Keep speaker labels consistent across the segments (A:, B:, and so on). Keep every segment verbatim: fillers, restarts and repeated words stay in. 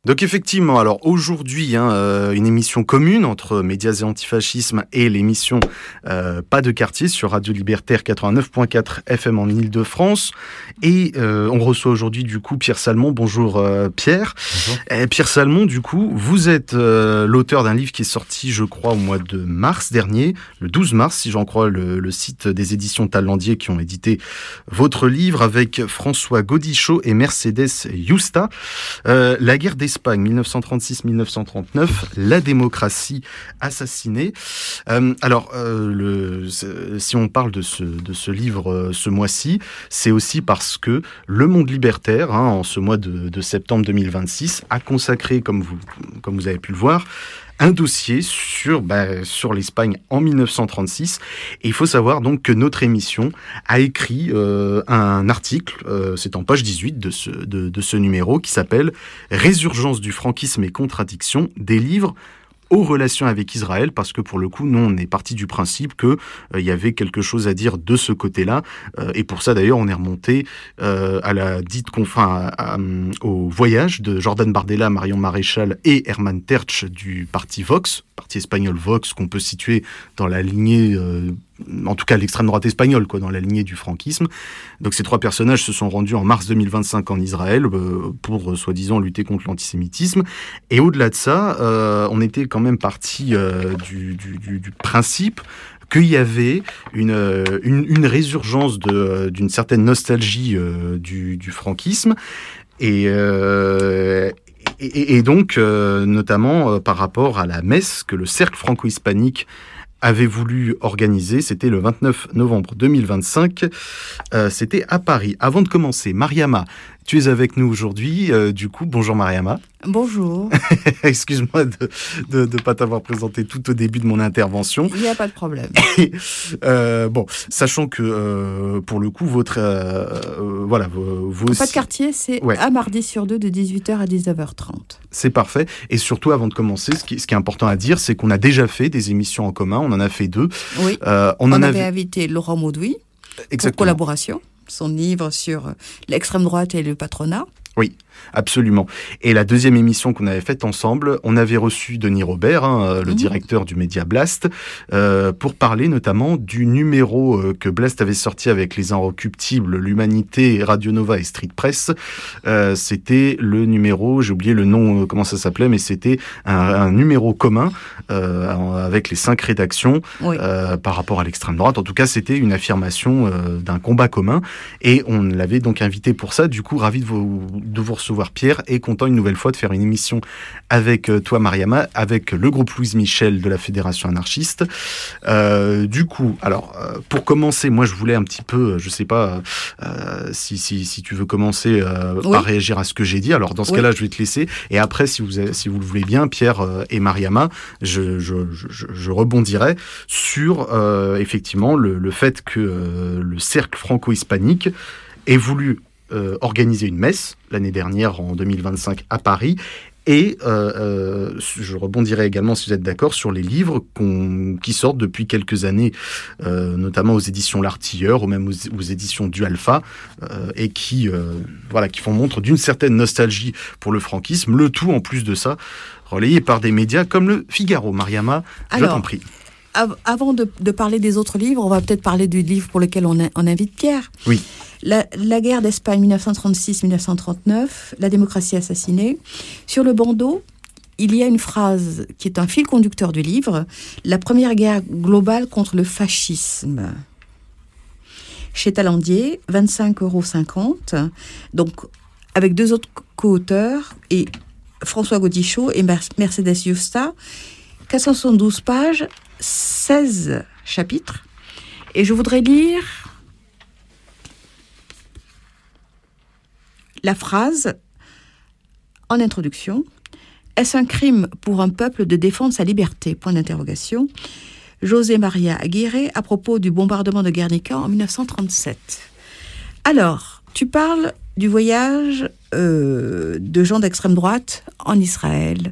A: Donc effectivement, alors aujourd'hui, hein, euh, une émission commune entre Médias et Antifascisme et l'émission euh, Pas de quartier sur Radio Libertaire quatre-vingt-neuf point quatre F M en Ile-de-France. Et euh, on reçoit aujourd'hui du coup Pierre Salmon. Bonjour euh, Pierre.
B: Bonjour.
A: Et Pierre Salmon, du coup, vous êtes euh, l'auteur d'un livre qui est sorti, je crois, au mois de mars dernier, le douze mars, si j'en crois le, le site des éditions Talendier qui ont édité votre livre avec François Gaudichaud et Mercedes Yusta. Euh, la guerre d'Espagne. Espagne, dix-neuf cent trente-six dix-neuf cent trente-neuf, la démocratie assassinée. Euh, alors, euh, le, si on parle de ce, de ce livre euh, ce mois-ci, c'est aussi parce que le Monde libertaire, hein, en ce mois de, de septembre deux mille vingt-six, a consacré, comme vous, comme vous avez pu le voir, un dossier sur, bah, sur l'Espagne en dix-neuf cent trente-six. Et il faut savoir donc que notre émission a écrit euh, un article, euh, c'est en page dix-huit de ce, de, de ce numéro, qui s'appelle « Résurgence du franquisme et contradiction, des livres aux relations avec Israël », parce que pour le coup, nous, on est parti du principe qu'il euh, y avait quelque chose à dire de ce côté-là. Euh, et pour ça, d'ailleurs, on est remonté euh, à la dite confin, à, à, au voyage de Jordan Bardella, Marion Maréchal et Herman Tertsch du parti Vox, parti espagnol Vox, qu'on peut situer dans la lignée... Euh, en tout cas l'extrême droite espagnole, quoi, dans la lignée du franquisme. Donc ces trois personnages se sont rendus en mars deux mille vingt-cinq en Israël euh, pour, euh, soi-disant, lutter contre l'antisémitisme. Et au-delà de ça, euh, on était quand même parti euh, du, du, du, du principe qu'il y avait une, une, une résurgence de, d'une certaine nostalgie euh, du, du franquisme. Et... Euh, Et, et donc, euh, notamment euh, par rapport à la messe que le Cercle franco-hispanique avait voulu organiser, c'était le vingt-neuf novembre deux mille vingt-cinq, euh, c'était à Paris. Avant de commencer, Mariama, tu es avec nous aujourd'hui, euh, du coup, bonjour Mariama.
C: Bonjour.
A: Excuse-moi de ne pas t'avoir présenté tout au début de mon intervention.
C: Il n'y a pas de problème.
A: Et, euh, bon, sachant que, euh, pour le coup, votre... Euh, euh, voilà, vos, vos
C: Pas de quartier, c'est
A: ouais.
C: un mardi sur deux de dix-huit heures à dix-neuf heures trente.
A: C'est parfait. Et surtout, avant de commencer, ce qui, ce qui est important à dire, c'est qu'on a déjà fait des émissions en commun. On en a fait deux.
C: Oui.
A: Euh, on,
C: on
A: en
C: avait
A: avait
C: invité Laurent Maudoui
A: Exactement.
C: Pour collaboration. Son livre sur l'extrême droite et le patronat.
A: Oui, absolument. Et la deuxième émission qu'on avait faite ensemble, on avait reçu Denis Robert, hein, le mmh. directeur du média Blast, euh, pour parler notamment du numéro euh, que Blast avait sorti avec les Inrecuptibles, l'Humanité, Radio Nova et Street Press. Euh, c'était le numéro, j'ai oublié le nom, euh, comment ça s'appelait, mais c'était un, un numéro commun euh, avec les cinq rédactions oui. euh, par rapport à l'extrême droite. En tout cas, c'était une affirmation euh, d'un combat commun. Et on l'avait donc invité pour ça. Du coup, ravi de vous de vous recevoir Pierre et content une nouvelle fois de faire une émission avec toi Mariama, avec le groupe Louise Michel de la Fédération anarchiste. Euh, du coup, alors euh, pour commencer, moi je voulais un petit peu, je sais pas euh, si, si, si tu veux commencer euh, oui. par réagir à ce que j'ai dit. Alors dans ce oui. cas-là, je vais te laisser et après si vous, avez, si vous le voulez bien, Pierre euh, et Mariama, je, je, je, je rebondirai sur euh, effectivement le, le fait que euh, le cercle franco-hispanique ait voulu Euh, organiser une messe l'année dernière en deux mille vingt-cinq à Paris et euh, euh, je rebondirai également si vous êtes d'accord sur les livres qu'on, qui sortent depuis quelques années euh, notamment aux éditions L'Artilleur ou même aux, aux éditions du Alpha euh, et qui, euh, voilà, qui font montre d'une certaine nostalgie pour le franquisme, le tout en plus de ça relayé par des médias comme le Figaro. Mariama,
C: Alors,
A: je t'en prie.
C: Av- avant de, de parler des autres livres, on va peut-être parler du livre pour lequel on, a, on invite Pierre.
A: Oui.
C: La, la guerre d'Espagne dix-neuf cent trente-six dix-neuf cent trente-neuf, la démocratie assassinée. Sur le bandeau, il y a une phrase qui est un fil conducteur du livre, la première guerre globale contre le fascisme. Chez Talendier, vingt-cinq euros cinquante, donc avec deux autres co-auteurs, et François Gaudichaud et Mercedes Yusta, quatre cent soixante-douze pages, seize chapitres. Et je voudrais lire la phrase en introduction. Est-ce un crime pour un peuple de défendre sa liberté ? Point d'interrogation. José María Aguirre à propos du bombardement de Guernica en dix-neuf cent trente-sept. Alors, tu parles du voyage euh, de gens d'extrême droite en Israël,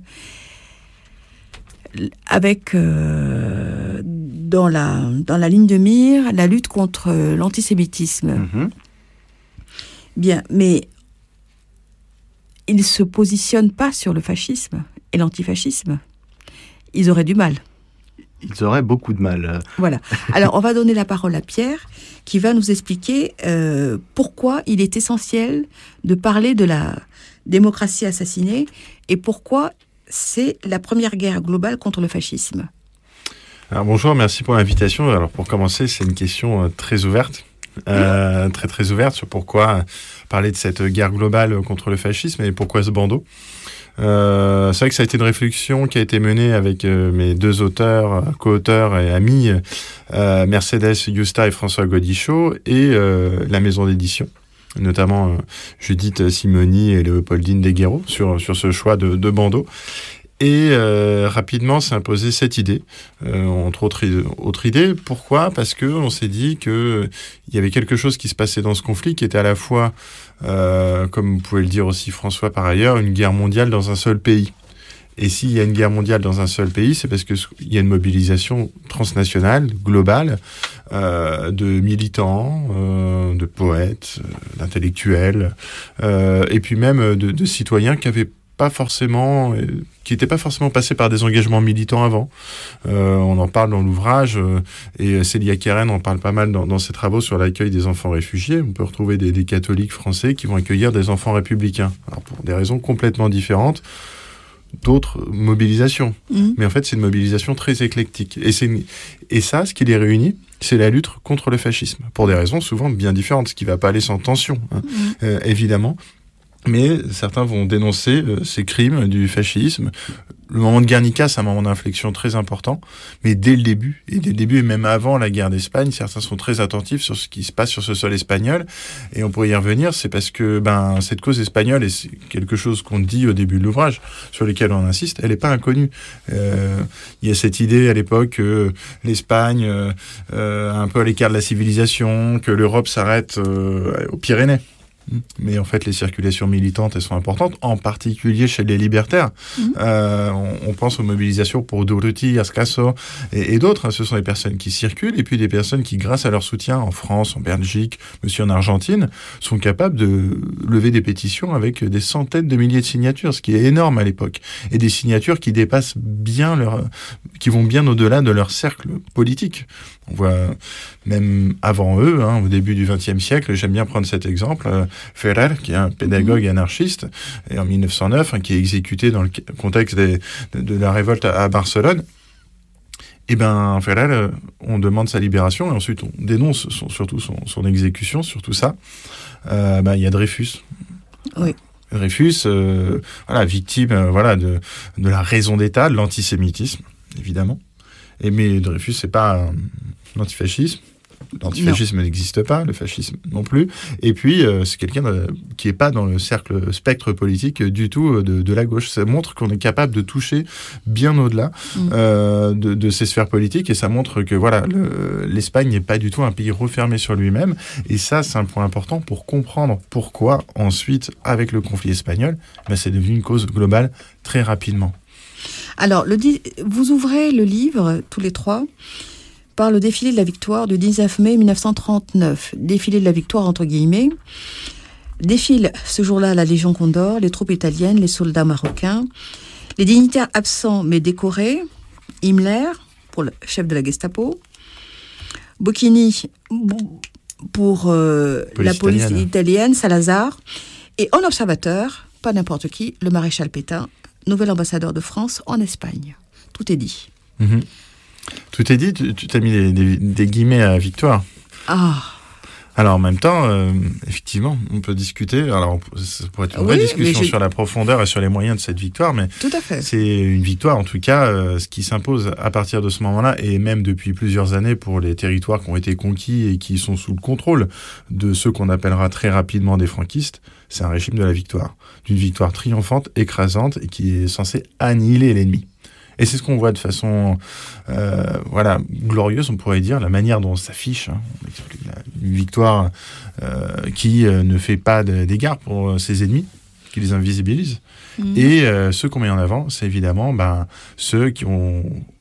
C: avec euh, dans, la, dans la ligne de mire la lutte contre l'antisémitisme. Mmh. Bien, mais ils ne se positionnent pas sur le fascisme et l'antifascisme. Ils auraient du mal.
A: Ils auraient beaucoup de mal.
C: Voilà. Alors, on va donner la parole à Pierre, qui va nous expliquer euh, pourquoi il est essentiel de parler de la démocratie assassinée et pourquoi c'est la première guerre globale contre le fascisme.
B: Alors, bonjour, merci pour l'invitation. Alors, pour commencer, c'est une question très ouverte. Euh, très très ouverte sur pourquoi parler de cette guerre globale contre le fascisme et pourquoi ce bandeau. Euh, c'est vrai que ça a été une réflexion qui a été menée avec euh, mes deux auteurs, co-auteurs et amis, euh, Mercedes Yusta et François Godichaud, et euh, la maison d'édition, notamment euh, Judith Simoni et Léopoldine Deguerreau, sur, sur ce choix de, de bandeau. Et euh, rapidement s'est imposée cette idée, euh, entre autres, autres idées. Pourquoi ? Parce qu'on s'est dit qu'il y avait quelque chose qui se passait dans ce conflit qui était à la fois, euh, comme vous pouvez le dire aussi François par ailleurs, une guerre mondiale dans un seul pays. Et s'il y a une guerre mondiale dans un seul pays, c'est parce qu'il y a une mobilisation transnationale, globale, euh, de militants, euh, de poètes, euh, d'intellectuels, euh, et puis même de, de citoyens qui avaient pas forcément, qui n'étaient pas forcément passés par des engagements militants avant. Euh, on en parle dans l'ouvrage, euh, et Célia Keren en parle pas mal dans, dans ses travaux sur l'accueil des enfants réfugiés. On peut retrouver des, des catholiques français qui vont accueillir des enfants républicains. Alors pour des raisons complètement différentes d'autres mobilisations. Mmh. Mais en fait, c'est une mobilisation très éclectique. Et, c'est une... et ça, ce qui les réunit, c'est la lutte contre le fascisme. Pour des raisons souvent bien différentes, ce qui ne va pas aller sans tension, hein, mmh. euh, évidemment. Mais certains vont dénoncer euh, ces crimes du fascisme. Le moment de Guernica, c'est un moment d'inflexion très important. Mais dès le début, et dès le début, et même avant la guerre d'Espagne, certains sont très attentifs sur ce qui se passe sur ce sol espagnol. Et on pourrait y revenir, c'est parce que ben, cette cause espagnole, et c'est quelque chose qu'on dit au début de l'ouvrage, sur lequel on insiste, elle n'est pas inconnue. Euh, il y a cette idée à l'époque que l'Espagne, euh, euh, un peu à l'écart de la civilisation, que l'Europe s'arrête euh, aux Pyrénées. Mais en fait, les circulations militantes, elles sont importantes, en particulier chez les libertaires. Mmh. Euh, on, on pense aux mobilisations pour Durruti, Ascaso et, et d'autres. Hein. Ce sont des personnes qui circulent et puis des personnes qui, grâce à leur soutien en France, en Belgique, mais aussi en Argentine, sont capables de lever des pétitions avec des centaines de milliers de signatures, ce qui est énorme à l'époque. Et des signatures qui dépassent bien leur, qui vont bien au-delà de leur cercle politique. On voit même avant eux, hein, au début du vingtième siècle, j'aime bien prendre cet exemple, euh, Ferrer, qui est un pédagogue anarchiste, et en mille neuf cent neuf, hein, qui est exécuté dans le contexte des, de, de la révolte à, à Barcelone. Et ben Ferrer, euh, on demande sa libération, et ensuite on dénonce son, surtout son, son exécution, sur tout ça. Euh, ben, y a Dreyfus.
C: Oui.
B: Dreyfus, euh, voilà, victime euh, voilà, de, de la raison d'État, de l'antisémitisme, évidemment. Et mais Dreyfus, c'est pas euh, l'antifascisme. L'antifascisme n'existe pas, le fascisme non plus. Et puis, euh, c'est quelqu'un de, qui n'est pas dans le cercle spectre politique du tout de, de la gauche. Ça montre qu'on est capable de toucher bien au-delà mmh. euh, de, de ces sphères politiques. Et ça montre que voilà, le, l'Espagne n'est pas du tout un pays refermé sur lui-même. Et ça, c'est un point important pour comprendre pourquoi, ensuite, avec le conflit espagnol, ben, c'est devenu une cause globale très rapidement.
C: Alors, le, vous ouvrez le livre, tous les trois, par le défilé de la victoire du dix-neuf mai mille neuf cent trente-neuf. Défilé de la victoire, entre guillemets. Défilent ce jour-là la Légion Condor, les troupes italiennes, les soldats marocains, les dignitaires absents mais décorés, Himmler, pour le chef de la Gestapo, Bocchini, pour euh, police la police italienne. italienne, Salazar, et en observateur, pas n'importe qui, le maréchal Pétain, nouvel ambassadeur de France en Espagne. Tout est dit.
B: Mmh. Tout est dit, tu, tu t'as mis des, des, des guillemets à victoire.
C: Ah.
B: Alors en même temps, euh, effectivement, on peut discuter. Alors ça pourrait être une vraie oui, discussion sur la profondeur et sur les moyens de cette victoire, mais
C: tout à fait.
B: C'est une victoire en tout cas, euh, ce qui s'impose à partir de ce moment-là, et même depuis plusieurs années pour les territoires qui ont été conquis et qui sont sous le contrôle de ceux qu'on appellera très rapidement des franquistes. C'est un régime de la victoire, d'une victoire triomphante, écrasante, et qui est censée annihiler l'ennemi. Et c'est ce qu'on voit de façon euh, voilà, glorieuse, on pourrait dire, la manière dont on s'affiche. Hein. Une victoire euh, qui euh, ne fait pas d'égard pour euh, ses ennemis, qui les invisibilise. Mmh. Et euh, ceux qu'on met en avant, c'est évidemment ben, ceux qui ont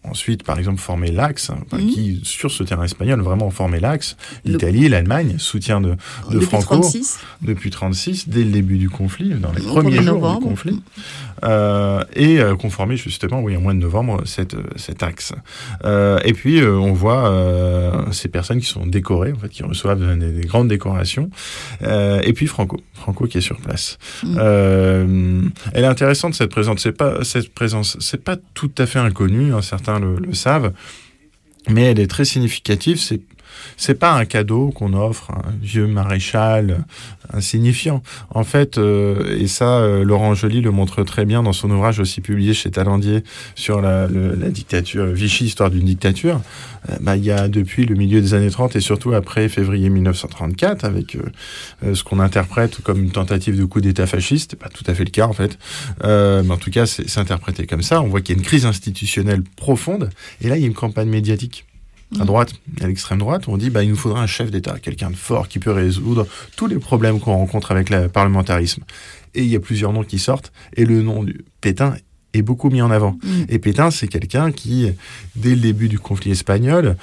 B: ensuite, par exemple, formé l'Axe, hein,
C: mmh.
B: qui, sur ce terrain espagnol, vraiment formé l'Axe. L'Italie, l'Allemagne, soutien de, de
C: depuis
B: Franco.
C: trente-six
B: Depuis trente-six, dès le début du conflit, dans les
C: Au
B: premiers jours
C: novembre.
B: du conflit. Euh, et euh, conformé, justement, oui, en mois de novembre, cette, cet Axe. Euh, et puis, euh, on voit euh, ces personnes qui sont décorées, en fait, qui reçoivent des, des grandes décorations. Euh, et puis, Franco. Franco qui est sur place. Mmh. Euh, elle est intéressante, cette présence. C'est pas, cette présence, c'est pas tout à fait inconnu, hein, certains le, le savent, mais elle est très significative. C'est, c'est pas un cadeau qu'on offre à un vieux maréchal insignifiant. En fait, euh, et ça, euh, Laurent Joly le montre très bien dans son ouvrage aussi publié chez Talandier sur la, le, la dictature, Vichy, histoire d'une dictature. Euh, bah, il y a depuis le milieu des années trente et surtout après février mille neuf cent trente-quatre, avec euh, euh, ce qu'on interprète comme une tentative de coup d'État fasciste. C'est pas tout à fait le cas, en fait. Euh, mais en tout cas, c'est, c'est interprété comme ça. On voit qu'il y a une crise institutionnelle profonde. Et là, il y a une campagne médiatique. À droite, à l'extrême droite, on dit bah, il nous faudra un chef d'État, quelqu'un de fort qui peut résoudre tous les problèmes qu'on rencontre avec le parlementarisme. Et il y a plusieurs noms qui sortent, et le nom de Pétain est beaucoup mis en avant. Mmh. Et Pétain, c'est quelqu'un qui, dès le début du conflit espagnol,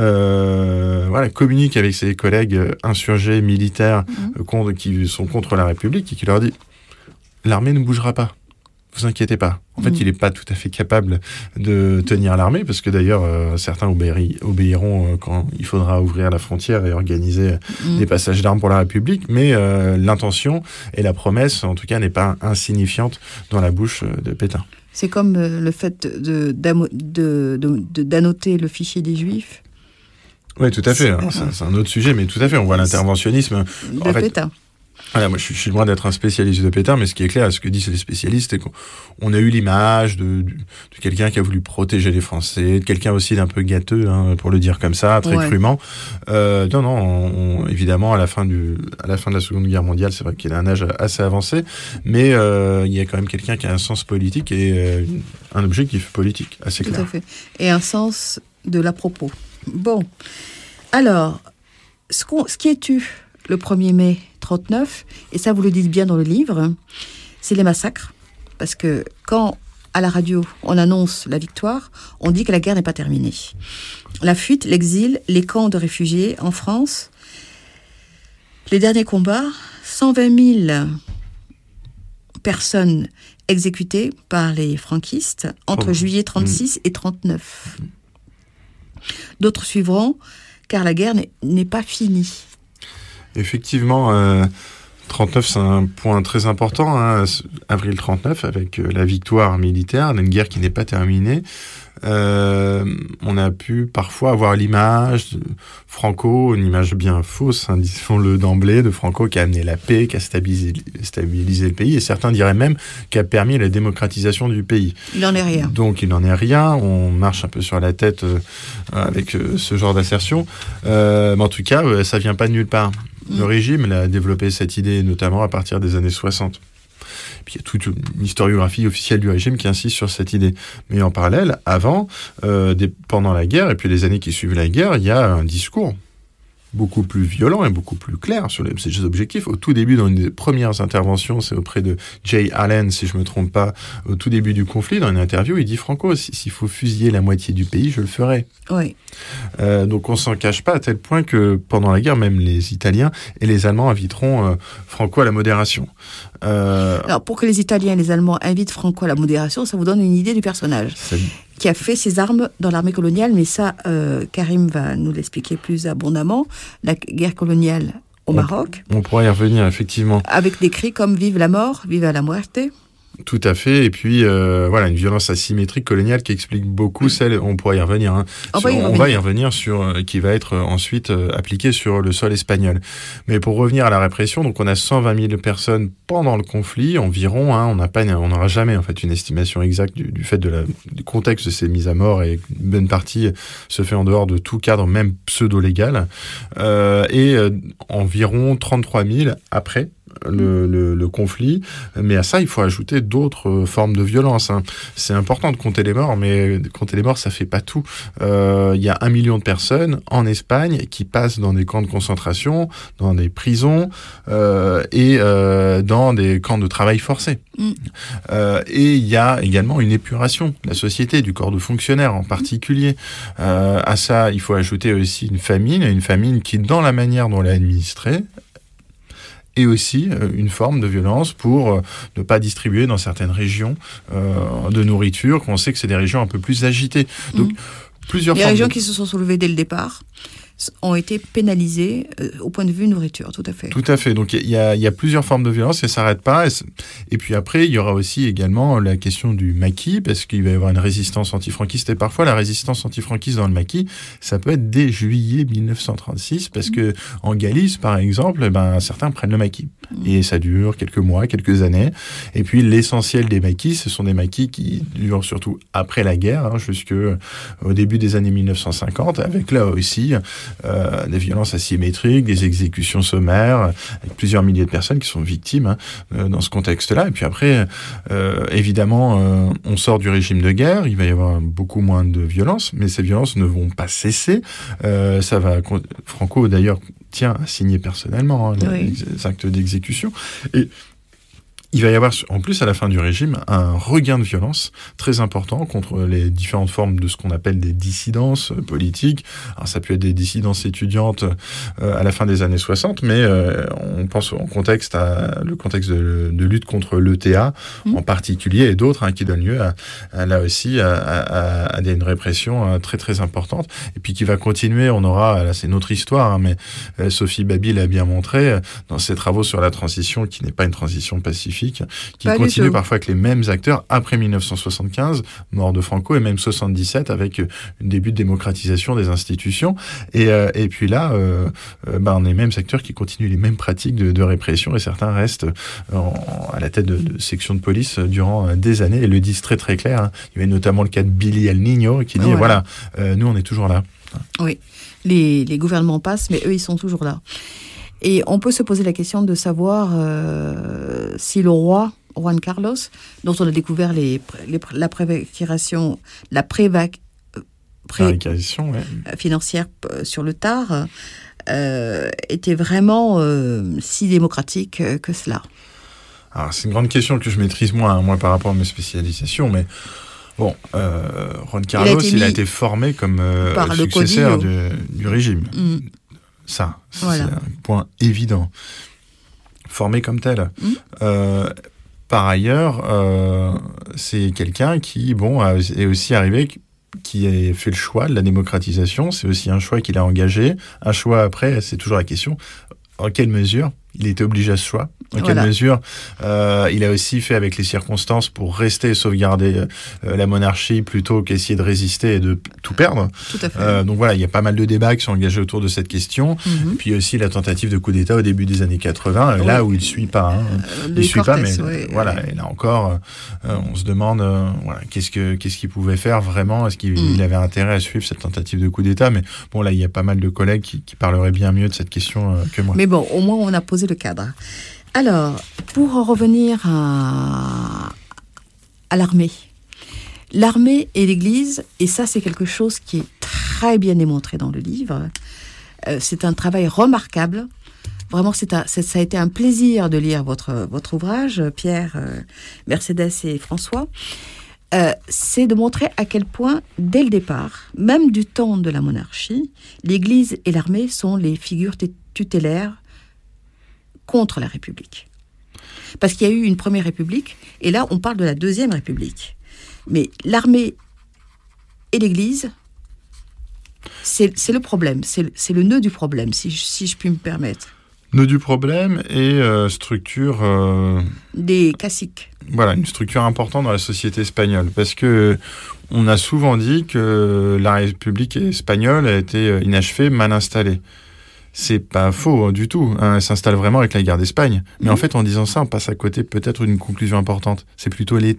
B: euh, voilà, communique avec ses collègues insurgés, militaires, mmh. euh, contre, qui sont contre la République, et qui leur dit « l'armée ne bougera pas. Vous inquiétez pas. » En fait, mmh. il n'est pas tout à fait capable de tenir l'armée, parce que d'ailleurs, euh, certains obéi- obéiront euh, quand il faudra ouvrir la frontière et organiser mmh. des passages d'armes pour la République, mais euh, l'intention et la promesse, en tout cas, n'est pas insignifiante dans la bouche de Pétain.
C: C'est comme euh, le fait de, de, de, de, d'annoter le fichier des Juifs.
B: Oui, tout à fait. C'est, hein, c'est, c'est un autre sujet, mais tout à fait. On voit l'interventionnisme
C: de
B: en fait,
C: Pétain.
B: Voilà, moi, je suis, je suis loin d'être un spécialiste de Pétain, mais ce qui est clair, ce que disent les spécialistes, c'est qu'on a eu l'image de, de, de quelqu'un qui a voulu protéger les Français, de quelqu'un aussi d'un peu gâteux, hein, pour le dire comme ça, très ouais. crûment. Euh, non, non, on, on, évidemment, à la fin du, à la fin de la Seconde Guerre mondiale, c'est vrai qu'il a un âge assez avancé, mais euh, il y a quand même quelqu'un qui a un sens politique et euh, un objectif politique assez
C: Tout
B: clair.
C: Tout à fait. Et un sens de l'à-propos. Bon, alors, ce, qu'on, ce qui est tu le premier mai trente-neuf, et ça vous le dites bien dans le livre, c'est les massacres. Parce que quand, à la radio, on annonce la victoire, on dit que la guerre n'est pas terminée. La fuite, l'exil, les camps de réfugiés en France, les derniers combats, cent vingt mille personnes exécutées par les franquistes entre oh. juillet trente-six mmh. et trente-neuf. D'autres suivront, car la guerre n'est, n'est pas finie.
B: Effectivement, euh, trente-neuf, c'est un point très important, hein, avril trente-neuf, avec euh, la victoire militaire, une guerre qui n'est pas terminée. Euh, on a pu parfois avoir l'image de Franco, une image bien fausse, hein, disons-le d'emblée, de Franco qui a amené la paix, qui a stabilisé, stabilisé le pays, et certains diraient même qui a permis la démocratisation du pays.
C: Il n'en est rien.
B: Donc il n'en est rien, on marche un peu sur la tête euh, avec euh, ce genre d'assertion, euh, mais en tout cas, euh, ça vient pas de nulle part. Mmh. Le régime a développé cette idée, notamment à partir des années soixante. Puis il y a toute une historiographie officielle du régime qui insiste sur cette idée. Mais en parallèle, avant, euh, des, pendant la guerre, et puis les années qui suivent la guerre, il y a un discours beaucoup plus violent et beaucoup plus clair sur les, ces objectifs. Au tout début, dans une des premières interventions, c'est auprès de Jay Allen, si je ne me trompe pas, au tout début du conflit, dans une interview, il dit « Franco, s'il faut fusiller la moitié du pays, je le ferai. »
C: Oui.
B: Euh, donc on ne s'en cache pas, à tel point que pendant la guerre, même les Italiens et les Allemands inviteront euh, Franco à la modération.
C: Euh... Alors pour que les Italiens et les Allemands invitent Franco à la modération, ça vous donne une idée du personnage. C'est... qui a fait ses armes dans l'armée coloniale, mais ça, euh, Karim va nous l'expliquer plus abondamment, la guerre coloniale au on, Maroc.
B: On pourrait y revenir, effectivement.
C: Avec des cris comme « Vive la mort »,« Vive la muerte ».
B: Tout à fait, et puis euh, voilà, une violence asymétrique coloniale qui explique beaucoup celle, on pourrait y revenir, hein, on, sur, y revenir. on va y revenir sur, euh, qui va être euh, ensuite euh, appliquée sur le sol espagnol. Mais pour revenir à la répression, donc on a cent vingt mille personnes pendant le conflit, environ, hein, on n'a pas, on n'aura jamais en fait une estimation exacte du, du fait de la, du contexte de ces mises à mort, et une bonne partie se fait en dehors de tout cadre, même pseudo-légal, euh, et euh, environ trente-trois mille après, le, le, le conflit. Mais à ça, il faut ajouter d'autres formes de violence. Hein. C'est important de compter les morts, mais compter les morts, ça fait pas tout. Euh, il y a un million de personnes en Espagne qui passent dans des camps de concentration, dans des prisons euh, et euh, dans des camps de travail forcé. Mm. Euh, et il y a également une épuration de la société, du corps de fonctionnaires en particulier. Euh, à ça, il faut ajouter aussi une famine, une famine qui, dans la manière dont elle est administrée, et aussi euh, une forme de violence pour euh, ne pas distribuer dans certaines régions euh, de nourriture, qu'on sait que c'est des régions un peu plus agitées. Donc, mmh. plusieurs
C: Les régions
B: de...
C: qui se sont soulevées dès le départ ont été pénalisées euh, au point de vue nourriture, tout à fait.
B: Tout à fait. Donc, il y a, y a plusieurs formes de violence et ça ne s'arrête pas. Et, et puis après, il y aura aussi également la question du maquis, parce qu'il va y avoir une résistance antifranquiste. Et parfois, la résistance antifranquiste dans le maquis, ça peut être dès juillet mille neuf cent trente-six, parce mmh. que en Galice, par exemple, ben, certains prennent le maquis. Mmh. Et ça dure quelques mois, quelques années. Et puis, l'essentiel des maquis, ce sont des maquis qui durent surtout après la guerre, hein, jusqu'au début des années mille neuf cent cinquante, avec là aussi Euh, des violences asymétriques, des exécutions sommaires, avec plusieurs milliers de personnes qui sont victimes hein, euh, dans ce contexte-là. Et puis après, euh, évidemment, euh, on sort du régime de guerre, il va y avoir beaucoup moins de violences, mais ces violences ne vont pas cesser. Euh, ça va, Franco, d'ailleurs, tient à signer personnellement hein, oui. les, les actes d'exécution. Et il va y avoir, en plus, à la fin du régime, un regain de violence très important contre les différentes formes de ce qu'on appelle des dissidences politiques. Alors, ça peut être des dissidences étudiantes euh, à la fin des années soixante, mais euh, on pense en contexte à le contexte de, de lutte contre l'E T A mmh. en particulier, et d'autres hein, qui donnent lieu, à, à, là aussi, à, à, à une répression euh, très, très importante. Et puis qui va continuer, on aura, là, c'est notre histoire, hein, mais euh, Sophie Baby l'a bien montré euh, dans ses travaux sur la transition, qui n'est pas une transition pacifique, qui pas continue parfois avec les mêmes acteurs après mille neuf cent soixante-quinze, mort de Franco, et même soixante-dix-sept avec un début de démocratisation des institutions. Et, euh, et puis là, euh, euh, bah, on a les mêmes acteurs qui continuent les mêmes pratiques de, de répression, et certains restent en, à la tête de, de sections de police durant des années et le disent très très clair. Hein. Il y avait notamment le cas de Billy El Niño qui dit voilà, voilà euh, nous on est toujours là.
C: Oui, les, les gouvernements passent, mais eux ils sont toujours là. Et on peut se poser la question de savoir euh, si le roi, Juan Carlos, dont on a découvert les, les, la prévarication, la prévac, pré,
B: ouais.
C: financière sur le tard, euh, était vraiment euh, si démocratique que cela.
B: Alors, c'est une grande question que je maîtrise moins, moi, par rapport à mes spécialisations, mais... Bon, euh, Juan Carlos, il a été, il a été formé comme euh, successeur du, du régime. Mm. Ça, voilà. C'est un point évident. Formé comme tel. Mmh. Euh, par ailleurs, euh, c'est quelqu'un qui, bon, a, est aussi arrivé, qui a fait le choix de la démocratisation. C'est aussi un choix qu'il a engagé. Un choix après, c'est toujours la question, en quelle mesure il était obligé à ce choix? Dans quelle voilà. mesure euh, il a aussi fait avec les circonstances pour rester et sauvegarder euh, la monarchie plutôt qu'essayer de résister et de tout perdre.
C: Tout à fait.
B: Euh, donc voilà, il y a pas mal de débats qui sont engagés autour de cette question. Mm-hmm. Et puis aussi la tentative de coup d'État au début des années quatre-vingts, oui. là où il ne suit pas. Hein. Euh, il ne suit Cortés, pas, mais oui, voilà. Oui. Et là encore, euh, on se demande euh, voilà, qu'est-ce, que, qu'est-ce qu'il pouvait faire vraiment? Est-ce qu'il mm. avait intérêt à suivre cette tentative de coup d'État? Mais bon, là, il y a pas mal de collègues qui, qui parleraient bien mieux de cette question euh, que moi.
C: Mais bon, au moins, on a posé le cadre. Alors, pour en revenir à, à l'armée, l'armée et l'Église, et ça c'est quelque chose qui est très bien démontré dans le livre, euh, c'est un travail remarquable. Vraiment, c'est un, c'est, ça a été un plaisir de lire votre, votre ouvrage, Pierre, euh, Mercedes et François. Euh, c'est de montrer à quel point, dès le départ, même du temps de la monarchie, l'Église et l'armée sont les figures tutélaires contre la République. Parce qu'il y a eu une première République, et là, on parle de la deuxième République. Mais l'armée et l'Église, c'est, c'est le problème, c'est, c'est le nœud du problème, si je, si je puis me permettre.
B: Nœud du problème et euh, structure... Euh...
C: Des caciques.
B: Voilà, une structure importante dans la société espagnole. Parce que on a souvent dit que la République espagnole a été inachevée, mal installée. C'est pas faux hein, du tout. Hein, elle s'installe vraiment avec la guerre d'Espagne. Mais mmh. en fait, en disant ça, on passe à côté peut-être d'une conclusion importante. C'est plutôt l'État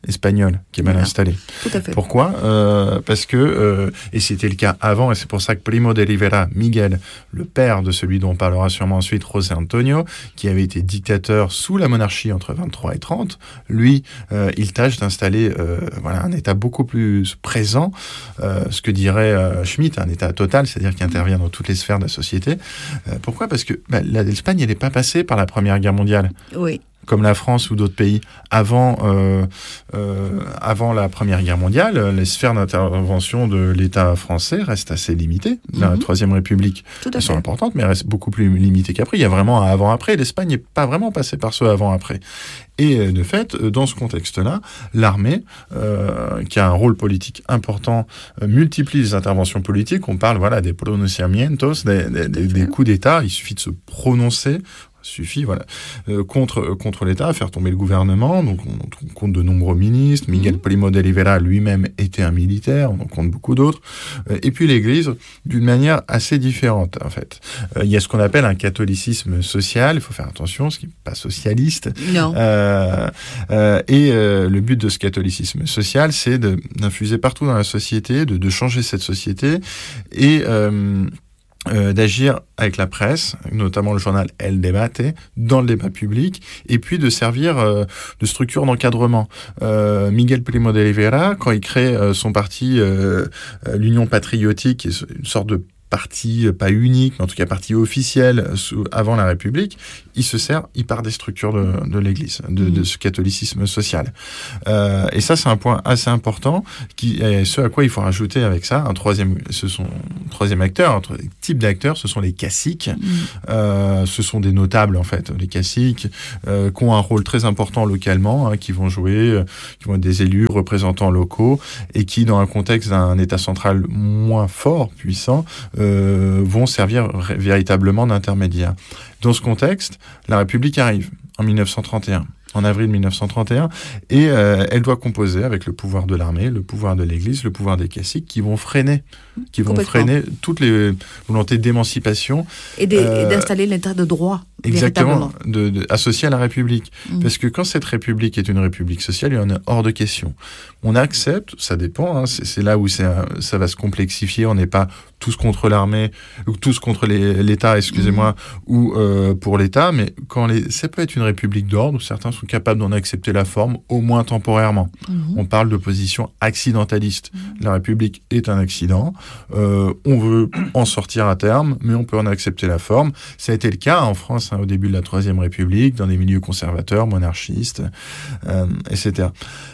B: espagnole qui est mal
C: Voilà.
B: installée.
C: Tout à fait.
B: Pourquoi euh, Parce que, euh, et c'était le cas avant, et c'est pour ça que Primo de Rivera, Miguel, le père de celui dont on parlera sûrement ensuite, José Antonio, qui avait été dictateur sous la monarchie entre vingt-trois et trente, lui, euh, il tâche d'installer euh, voilà, un État beaucoup plus présent, euh, ce que dirait euh, Schmitt, un État total, c'est-à-dire qui intervient dans toutes les sphères de la société. Euh, pourquoi ? Parce que bah, l'Espagne, elle n'est pas passée par la Première Guerre mondiale.
C: Oui.
B: Comme la France ou d'autres pays, avant, euh, euh, avant la Première Guerre mondiale, les sphères d'intervention de l'État français restent assez limitées. Mm-hmm. La Troisième République,
C: Tout à
B: elles
C: fait.
B: sont importantes, mais elles restent beaucoup plus limitées qu'après. Il y a vraiment un avant-après. L'Espagne n'est pas vraiment passée par ce avant-après. Et de fait, dans ce contexte-là, l'armée, euh, qui a un rôle politique important, euh, multiplie les interventions politiques. On parle voilà, des pronunciamientos, des, des, des, des coups d'État. Il suffit de se prononcer. Suffit, voilà, euh, contre, euh, contre l'État, à faire tomber le gouvernement. Donc, on, on compte de nombreux ministres. Miguel mmh. Primo de Rivera lui-même était un militaire. On en compte beaucoup d'autres. Euh, et puis, l'Église, d'une manière assez différente, en fait. Euh, il y a ce qu'on appelle un catholicisme social. Il faut faire attention, ce qui n'est pas socialiste.
C: Non.
B: Euh, euh, et euh, le but de ce catholicisme social, c'est de, d'infuser partout dans la société, de, de changer cette société. Et... Euh, Euh, d'agir avec la presse, notamment le journal El Debate, dans le débat public, et puis de servir euh, de structure d'encadrement. Euh, Miguel Primo de Rivera, quand il crée euh, son parti, euh, euh, l'Union patriotique, qui est une sorte de parti, pas unique, mais en tout cas parti officiel sous, avant la République, il se sert, il part des structures de, de l'Église, de, mmh. de ce catholicisme social. Euh, et ça, c'est un point assez important, qui est ce à quoi il faut rajouter avec ça un troisième, ce sont troisième acteur, un type d'acteurs, ce sont les caciques. Mmh. Euh, ce sont des notables en fait, les caciques, euh, qui ont un rôle très important localement, hein, qui vont jouer, euh, qui vont être des élus, représentants locaux, et qui, dans un contexte d'un État central moins fort, puissant, Euh, vont servir r- véritablement d'intermédiaires. Dans ce contexte, la République arrive en dix-neuf cent trente et un, en avril dix-neuf cent trente et un, et euh, elle doit composer avec le pouvoir de l'armée, le pouvoir de l'Église, le pouvoir des caciques, qui vont freiner, qui vont freiner toutes les volontés d'émancipation.
C: Et, des,
B: euh,
C: et d'installer l'état de droit.
B: Exactement, de, de, associé à la République.
C: Mmh.
B: Parce que quand cette République est une République sociale, il y en a hors de question. On accepte, ça dépend, hein, c'est, c'est là où c'est, ça va se complexifier, on n'est pas tous contre l'armée, ou tous contre les, l'État, excusez-moi, mmh. ou euh, pour l'État, mais quand les, ça peut être une République d'ordre, où certains sont capables d'en accepter la forme, au moins temporairement. Mmh. On parle de position accidentaliste. Mmh. La République est un accident, euh, on veut en sortir à terme, mais on peut en accepter la forme. Ça a été le cas en France, hein, au début de la Troisième République, dans des milieux conservateurs, monarchistes, euh, et cetera.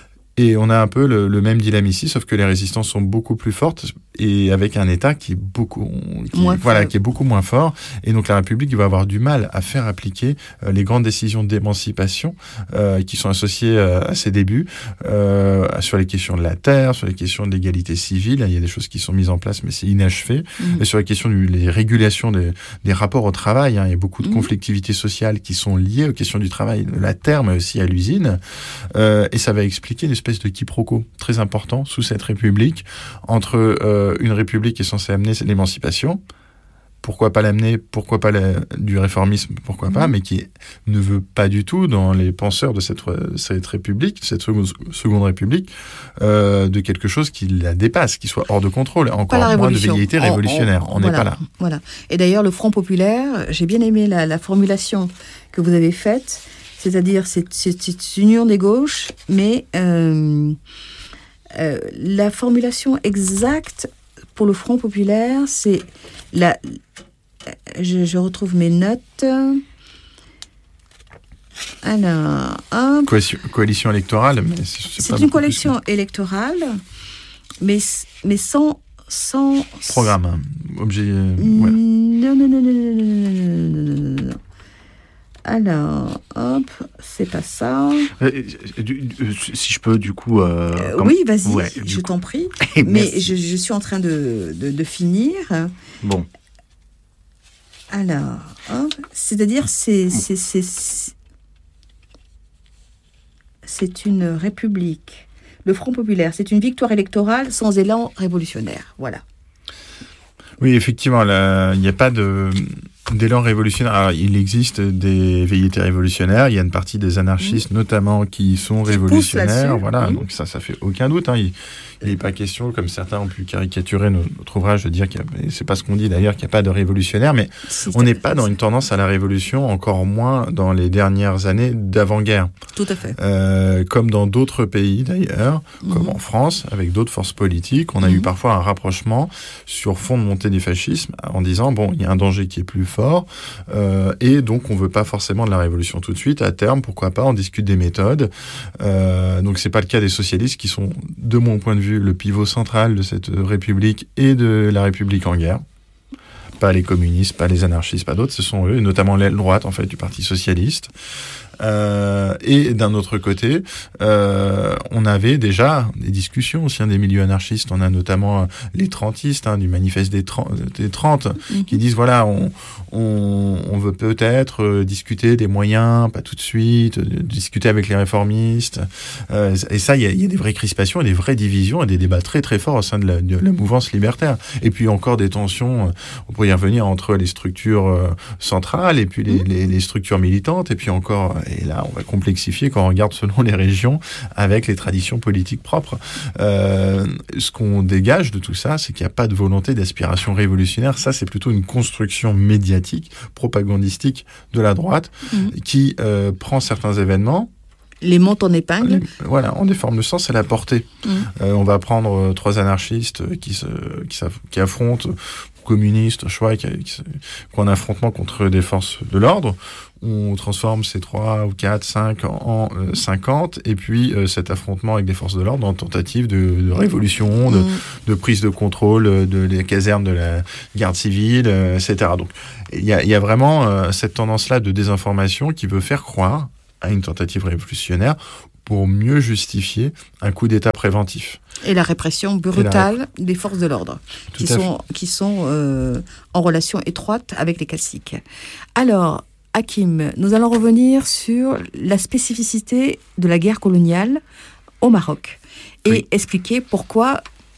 B: Et on a un peu le, le même dilemme ici, sauf que les résistances sont beaucoup plus fortes et avec un État qui est beaucoup, qui, voilà, qui est beaucoup moins fort. Et donc la République va avoir du mal à faire appliquer euh, les grandes décisions d'émancipation euh, qui sont associées euh, à ses débuts euh, sur les questions de la terre, sur les questions de l'égalité civile. Il y a des choses qui sont mises en place, mais c'est inachevé. Mmh. Et sur les questions des régulations des, des rapports au travail, hein, il y a beaucoup de mmh. conflictivités sociales qui sont liées aux questions du travail, de la terre, mais aussi à l'usine. Euh, et ça va expliquer une espèce de quiproquo très important sous cette République entre euh, une République qui est censée amener l'émancipation, pourquoi pas l'amener, pourquoi pas la, du réformisme, pourquoi mmh. pas, mais qui ne veut pas du tout, dans les penseurs de cette, cette République, cette seconde, seconde République, euh, de quelque chose qui la dépasse, qui soit hors de contrôle, encore moins de velléité révolutionnaire. On n'est
C: voilà,
B: pas là.
C: Voilà. Et d'ailleurs, le Front populaire, j'ai bien aimé la, la formulation que vous avez faite, c'est-à-dire c'est, c'est, c'est une union des gauches, mais euh, euh, la formulation exacte pour le Front populaire, c'est la... Je, je retrouve mes notes. Alors, hop.
B: Coalition, coalition électorale, mais c'est, c'est,
C: c'est
B: pas
C: une coalition que... électorale, mais, mais sans, sans...
B: Programme, hein. Objet... Euh,
C: ouais. Non, non, non, non, non, non, non, non, non. Alors, hop, c'est pas ça.
A: Euh, du, du, si je peux, du coup... Euh,
C: euh, comme... Oui, vas-y, ouais, je
A: coup.
C: t'en prie. Mais je, je suis en train de, de, de finir.
A: Bon.
C: Alors, hop, c'est-à-dire, c'est, c'est, c'est, c'est, c'est une république. Le Front populaire, c'est une victoire électorale sans élan révolutionnaire. Voilà.
B: Oui, effectivement, il n'y a pas de... D'élan révolutionnaire. Alors, il existe des velléités révolutionnaires. Il y a une partie des anarchistes, mmh. notamment, qui sont qui révolutionnaires. Voilà, mmh. donc ça, ça fait aucun doute. Hein. Il n'est pas question, comme certains ont pu caricaturer notre ouvrage, de dire qu'il y a, c'est pas ce qu'on dit d'ailleurs, qu'il n'y a pas de révolutionnaires, mais si, on n'est pas dans une tendance à la révolution, encore moins dans les dernières années d'avant-guerre.
C: Tout à fait.
B: Euh, comme dans d'autres pays d'ailleurs, mmh. comme en France, avec d'autres forces politiques, on a mmh. eu parfois un rapprochement sur fond de montée du fascisme, en disant bon, il y a un danger qui est plus fort, euh, et donc on veut pas forcément de la révolution tout de suite. À terme, pourquoi pas, on discute des méthodes. Euh, donc c'est pas le cas des socialistes qui sont, de mon point de vue, le pivot central de cette République et de la République en guerre. Pas les communistes, pas les anarchistes, pas d'autres, ce sont eux, notamment l'aile droite en fait du Parti socialiste. Euh, et d'un autre côté, euh, on avait déjà des discussions aussi, hein, des milieux anarchistes. On a notamment les trentistes, hein, du manifeste des trente, des trente mmh. qui disent voilà, on, on, on veut peut-être euh, discuter des moyens, pas tout de suite, euh, discuter avec les réformistes. Euh, et ça, il y, y a des vraies crispations, et des vraies divisions, et des débats très très forts au sein de la, de la mouvance libertaire. Et puis encore des tensions, euh, on pourrait y revenir, entre les structures euh, centrales et puis les, mmh. les, les structures militantes, et puis encore. Et là, on va complexifier quand on regarde selon les régions avec les traditions politiques propres. Euh, ce qu'on dégage de tout ça, c'est qu'il n'y a pas de volonté d'aspiration révolutionnaire. Ça, c'est plutôt une construction médiatique, propagandistique de la droite mmh. qui euh, prend certains événements,
C: les monte en épingle.
B: Voilà, on déforme le sens et la portée. Mmh. Euh, on va prendre euh, trois anarchistes qui, se, qui, qui affrontent, communistes, choix, qui, qui, qui ont un affrontement contre des forces de l'ordre. On transforme ces trois ou quatre, cinq en euh, cinquante, et puis euh, cet affrontement avec des forces de l'ordre en tentative de, de révolution, de, mmh. de prise de contrôle de les casernes de la garde civile, euh, et cetera. Donc il y a, y a vraiment euh, cette tendance-là de désinformation qui veut faire croire à une tentative révolutionnaire pour mieux justifier un coup d'État préventif.
C: Et la répression brutale la rép... des forces de l'ordre, qui sont, qui sont euh, en relation étroite avec les classiques. Alors, Hakim, nous allons revenir sur la spécificité de la guerre coloniale au Maroc et oui. expliquer pourquoi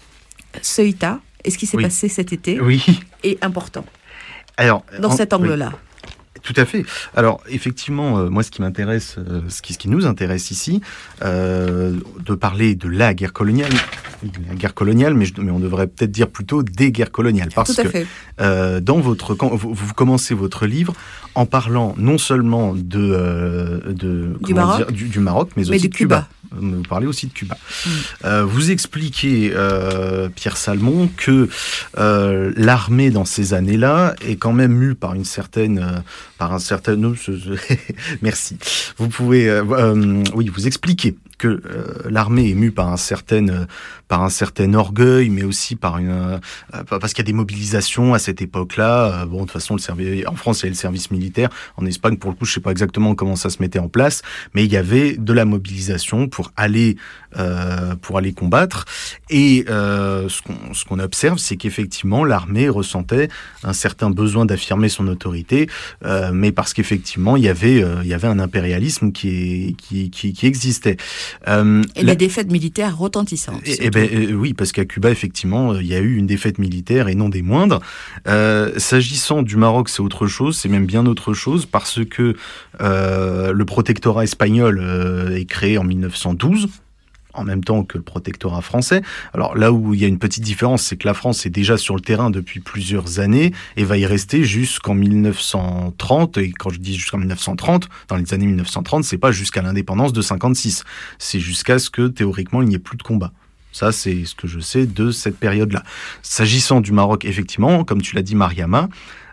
C: Ceuta, et ce qui s'est oui. passé cet été,
A: oui.
C: est important.
A: Alors,
C: dans
A: en...
C: cet angle-là.
A: Oui. Tout à fait. Alors, effectivement, euh, moi, ce qui m'intéresse, euh, ce, qui, ce qui nous intéresse ici, euh, de parler de la guerre coloniale, la guerre coloniale, mais, je, mais on devrait peut-être dire plutôt des guerres coloniales. Parce
C: Tout à
A: que
C: fait.
A: Euh, dans votre, quand vous, vous commencez votre livre en parlant non seulement de, euh, de
C: du, Maroc.
A: Dire, du, du Maroc, mais,
C: mais
A: aussi
C: de Cuba.
A: Cuba. Vous parlez aussi de Cuba. Mmh. Euh, vous expliquez, euh, Pierre Salmon, que euh, l'armée dans ces années-là est quand même mue par une certaine, euh, par un certain, non, je, je, merci. Vous pouvez, euh, euh, oui, vous expliquez que euh, l'armée est mue par un certain, euh, par un certain orgueil, mais aussi par une, euh, parce qu'il y a des mobilisations à cette époque-là. Euh, bon, de toute façon, le service, en France, il y a le service militaire. En Espagne, pour le coup, je sais pas exactement comment ça se mettait en place, mais il y avait de la mobilisation pour aller, euh, pour aller combattre. Et euh, ce qu'on, ce qu'on observe, c'est qu'effectivement, l'armée ressentait un certain besoin d'affirmer son autorité, euh, mais parce qu'effectivement, il y avait, euh, il y avait un impérialisme qui, est, qui, qui, qui existait.
C: Euh, et la... des défaites militaires retentissantes.
A: Eh ben, euh, oui, parce qu'à Cuba, effectivement, il y a eu une défaite militaire et non des moindres. Euh, s'agissant du Maroc, c'est autre chose, c'est même bien autre chose, parce que euh, le protectorat espagnol euh, est créé en mille neuf cent douze, en même temps que le protectorat français. Alors là où il y a une petite différence, c'est que la France est déjà sur le terrain depuis plusieurs années et va y rester jusqu'en mille neuf cent trente. Et quand je dis jusqu'en mille neuf cent trente, dans les années mille neuf cent trente, c'est pas jusqu'à l'indépendance de cinquante-six. C'est jusqu'à ce que, théoriquement, il n'y ait plus de combat. Ça, c'est ce que je sais de cette période-là. S'agissant du Maroc, effectivement, comme tu l'as dit, Mariama,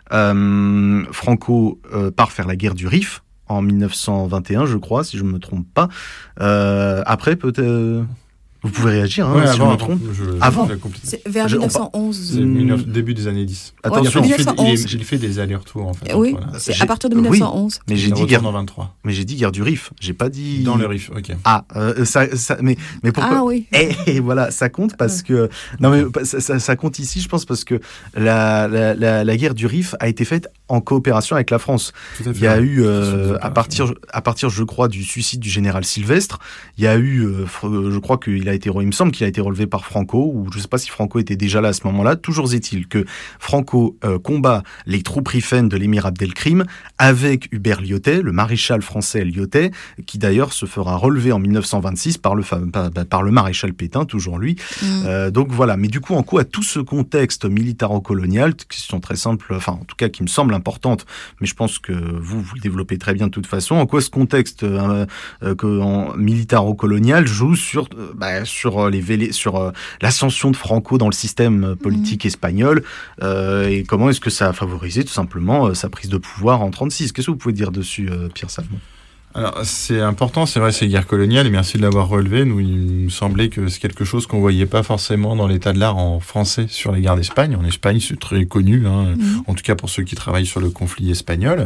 A: euh, Franco euh, part faire la guerre du Rif, en mille neuf cent vingt et un, je crois, si je ne me trompe pas. Euh, après, peut-être... Euh, vous pouvez réagir, hein,
B: ouais,
A: si
B: avant,
A: je me trompe.
B: Je,
A: avant
C: c'est vers mille neuf cent onze.
B: C'est mmh. début des années dix.
A: Attention,
C: ouais,
B: il, fait, il, est, il fait des allers-retours, en fait.
C: Oui,
B: voilà.
C: c'est à partir de mille neuf cent onze.
A: Oui, mais j'ai dit guerre...
B: en vingt-trois.
A: Mais j'ai dit guerre du Rif, j'ai pas dit...
B: Dans le Rif, ok.
A: Ah, euh, ça, ça, mais, mais pourquoi...
C: Ah oui.
A: Et, et voilà, ça compte parce que... Non, mais ça, ça, ça compte ici, je pense, parce que la, la, la, la guerre du Rif a été faite en coopération avec la France.
B: Tout à fait.
A: Il y a eu, euh, à, partir, à partir, je crois, du suicide du général Sylvestre, il y a eu, euh, je crois qu'il a a été, il me semble qu'il a été relevé par Franco, ou je ne sais pas si Franco était déjà là à ce moment-là. Toujours est-il que Franco euh, combat les troupes rifènes de l'émir Abdelkrim avec Hubert Lyautey, le maréchal français Lyautey, qui d'ailleurs se fera relever en mille neuf cent vingt-six par le, par, par le maréchal Pétain, toujours lui. Mmh. Euh, donc voilà, mais du coup, en quoi tout ce contexte militaro-colonial, question très simple, enfin en tout cas qui me semble importante, mais je pense que vous, vous le développez très bien de toute façon, en quoi ce contexte euh, euh, que, en, militaro-colonial joue sur, euh, bah, sur, les vélés, sur euh, l'ascension de Franco dans le système politique mmh. espagnol, euh, et comment est-ce que ça a favorisé tout simplement euh, sa prise de pouvoir en trente-six. Qu'est-ce que vous pouvez dire dessus, euh, Pierre Salmon ?
B: Alors, c'est important, c'est vrai, ces guerres coloniales, et merci de l'avoir relevé. Nous, il me semblait que c'est quelque chose qu'on voyait pas forcément dans l'état de l'art en français sur les guerres d'Espagne. En Espagne, c'est très connu, hein, mmh. en tout cas pour ceux qui travaillent sur le conflit espagnol.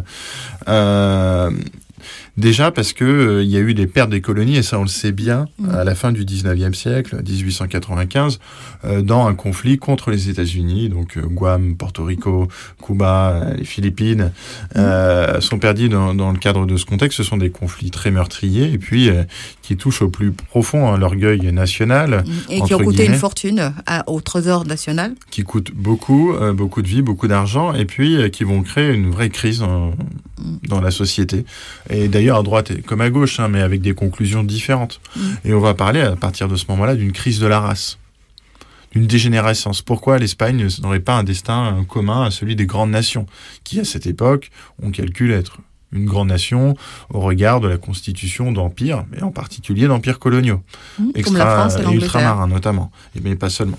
B: Euh... Déjà parce que euh, il y a eu des pertes des colonies, et ça on le sait bien, mmh. à la fin du dix-neuvième siècle, dix-huit cent quatre-vingt-quinze, euh, dans un conflit contre les États-Unis, donc euh, Guam, Porto Rico, Cuba, euh, les Philippines, euh, mmh. sont perdus dans, dans le cadre de ce contexte. Ce sont des conflits très meurtriers, et puis euh, qui touchent au plus profond hein, l'orgueil national.
C: Et qui ont coûté une fortune à, au trésor national.
B: Qui coûtent beaucoup, euh, beaucoup de vie, beaucoup d'argent, et puis euh, qui vont créer une vraie crise en, mmh. dans la société. Et d'ailleurs, à droite comme à gauche, hein, mais avec des conclusions différentes. Mmh. Et on va parler à partir de ce moment-là d'une crise de la race, d'une dégénérescence. Pourquoi l'Espagne n'aurait pas un destin commun à celui des grandes nations, qui à cette époque, on calcule être une grande nation au regard de la constitution d'empires, mais en particulier d'empires coloniaux,
C: mmh, extra, comme la France et, et
B: ultramarins notamment, mais pas seulement.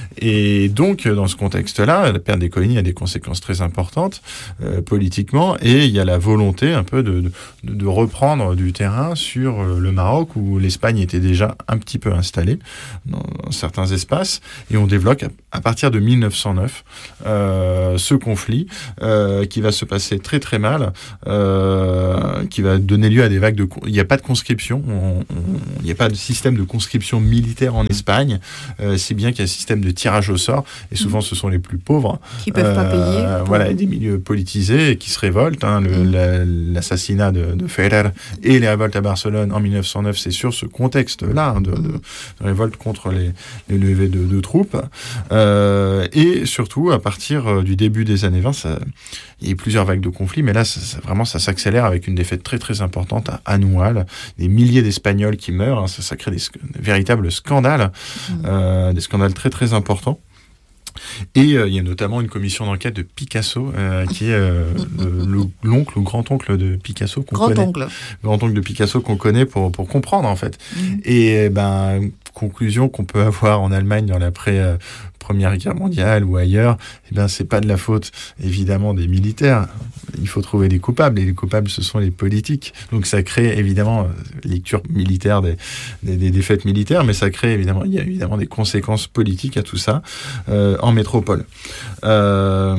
B: Et donc, dans ce contexte-là, la perte des colonies a des conséquences très importantes euh, politiquement, et il y a la volonté un peu de, de, de reprendre du terrain sur euh, le Maroc, où l'Espagne était déjà un petit peu installée dans, dans certains espaces, et on développe à, à partir de mille neuf cent neuf euh, ce conflit euh, qui va se passer très très mal, euh, qui va donner lieu à des vagues de... Il n'y a pas de conscription, on, on, il n'y a pas de système de conscription militaire en Espagne, euh, si bien qu'il y a un système de tirage au sort, et souvent ce sont les plus pauvres
C: qui peuvent euh, pas payer pour...
B: voilà, des milieux politisés qui se révoltent, hein, le, mmh. la, l'assassinat de, de Ferrer et les révoltes à Barcelone en mille neuf cent neuf, c'est sur ce contexte-là hein, de, de, de révolte contre les, les levées de, de troupes, euh, et surtout à partir du début des années vingt, ça, il y a eu plusieurs vagues de conflits, mais là ça, ça, vraiment ça s'accélère avec une défaite très très importante à Anoual, des milliers d'Espagnols qui meurent, hein, ça, ça crée des, des véritables scandales, mmh. euh, des scandales très très importants. Et euh, il y a notamment une commission d'enquête de Picasso, euh, qui est euh, le, le, l'oncle ou grand-oncle de Picasso qu'on
C: grand
B: connaît.
C: Oncle.
B: Grand-oncle de Picasso qu'on connaît pour, pour comprendre, en fait. Mmh. Et ben, conclusion qu'on peut avoir en Allemagne dans l'après... Euh, Première Guerre mondiale ou ailleurs, eh ben c'est pas de la faute évidemment des militaires. Il faut trouver des coupables, et les coupables ce sont les politiques. Donc ça crée évidemment lecture militaire des, des, des défaites militaires, mais ça crée évidemment il y a évidemment des conséquences politiques à tout ça euh, en métropole. Euh,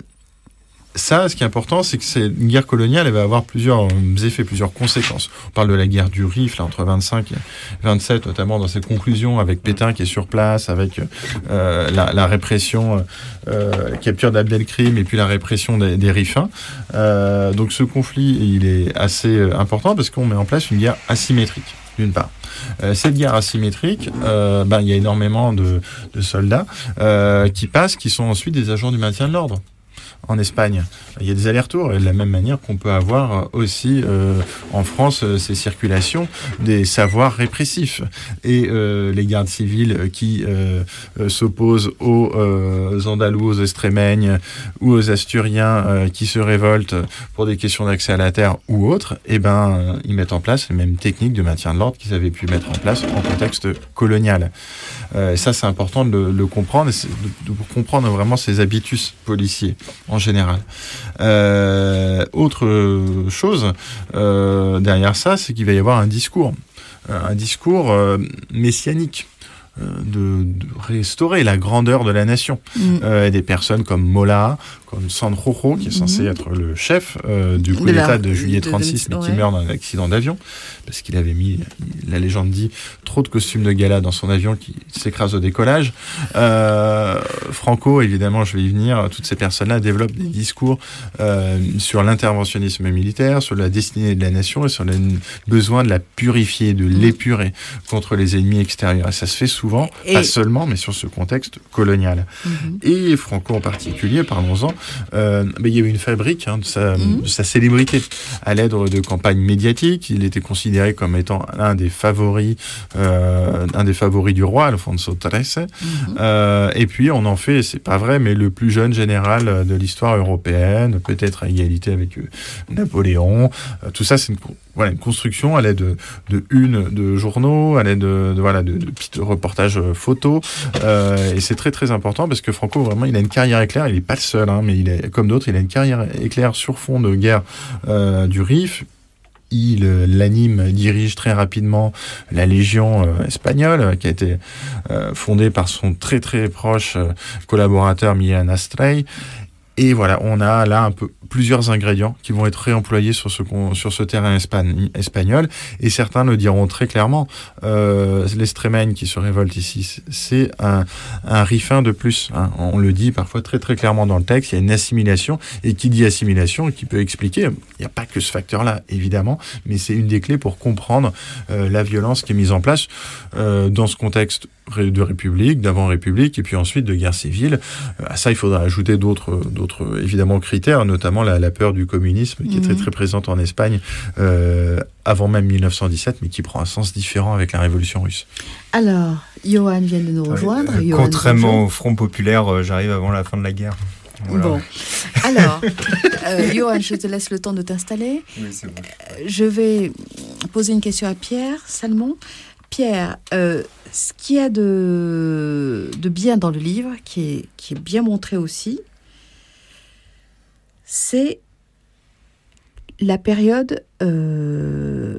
B: Ça, ce qui est important, c'est que c'est une guerre coloniale, elle va avoir plusieurs effets, plusieurs conséquences. On parle de la guerre du Rif, là, entre vingt-cinq et vingt-sept, notamment dans cette conclusion avec Pétain qui est sur place, avec euh, la, la répression, euh, la capture d'Abdelkrim et puis la répression des, des Rifins. Euh, donc ce conflit, il est assez important parce qu'on met en place une guerre asymétrique, d'une part. Euh, cette guerre asymétrique, euh, ben, il y a énormément de, de soldats euh, qui passent, qui sont ensuite des agents du maintien de l'ordre. En Espagne, il y a des allers-retours, et de la même manière qu'on peut avoir aussi euh, en France euh, ces circulations des savoirs répressifs. Et euh, les gardes civiles qui euh, euh, s'opposent aux euh, Andalous, aux Extrémeñes ou aux Asturiens euh, qui se révoltent pour des questions d'accès à la terre ou autres, eh ben, euh, ils mettent en place les mêmes techniques de maintien de l'ordre qu'ils avaient pu mettre en place en contexte colonial. Euh, et ça, c'est important de le, le comprendre, et de, de comprendre vraiment ces habitus policiers en général. Euh, autre chose euh, derrière ça, c'est qu'il va y avoir un discours, un discours euh, messianique. de, de restaurer la grandeur de la nation. Mmh. Euh, des personnes comme Mola, comme Sanjurjo, qui est censé mmh. être le chef euh, du coup de d'État la, de juillet trente-six, de, de, mais qui ouais. meurt dans un accident d'avion, parce qu'il avait mis, la légende dit, trop de costumes de gala dans son avion qui s'écrase au décollage. Euh, Franco, évidemment, je vais y venir, toutes ces personnes-là développent des discours euh, sur l'interventionnisme militaire, sur la destinée de la nation et sur le besoin de la purifier, de mmh. l'épurer contre les ennemis extérieurs. Et ça se fait souvent, et... pas seulement, mais sur ce contexte colonial. Mmh. Et Franco en particulier, parlons-en, euh, mais il y a eu une fabrique hein, de, sa, mmh. de sa célébrité à l'aide de campagnes médiatiques. Il était considéré comme étant l'un des favoris, euh, un des favoris du roi, Alfonso treize. Mmh. Euh, et puis on en fait, c'est pas vrai, mais le plus jeune général de l'histoire européenne, peut-être à égalité avec euh, Napoléon. Euh, tout ça, c'est une, voilà, une construction à l'aide de, de une de journaux, à l'aide de, de voilà de, de petits reportages photos. Euh, et c'est très très important parce que Franco vraiment, il a une carrière éclair. Il est pas le seul, hein, mais il est comme d'autres, il a une carrière éclair sur fond de guerre euh, du Rif. Il euh, l'anime, dirige très rapidement la Légion euh, espagnole, euh, qui a été euh, fondée par son très très proche euh, collaborateur Millán Astray. Et voilà, on a là un peu plusieurs ingrédients qui vont être réemployés sur ce, sur ce terrain espagne, espagnol. Et certains le diront très clairement. Euh, l'Extrémagne qui se révolte ici, c'est un, un rifin de plus. Hein. On le dit parfois très très clairement dans le texte. Il y a une assimilation. Et qui dit assimilation, qui peut expliquer, il n'y a pas que ce facteur-là, évidemment, mais c'est une des clés pour comprendre euh, la violence qui est mise en place euh, dans ce contexte de République, d'avant-République, et puis ensuite de guerre civile. À ça, il faudra ajouter d'autres, d'autres évidemment, critères, notamment la, la peur du communisme, qui mmh. est très, très présente en Espagne, euh, avant même mille neuf cent dix-sept, mais qui prend un sens différent avec la Révolution russe.
C: Alors, Johan vient de nous rejoindre.
D: Euh,
C: Johan,
D: contrairement
C: bonjour.
D: au Front populaire, euh, j'arrive avant la fin de la guerre.
C: Voilà. Bon, alors, euh, Johan, je te laisse le temps de t'installer.
D: Oui, c'est bon.
C: Je vais poser une question à Pierre Salmon. Pierre, euh, ce qu'il y a de, de bien dans le livre, qui est, qui est bien montré aussi, c'est la période euh,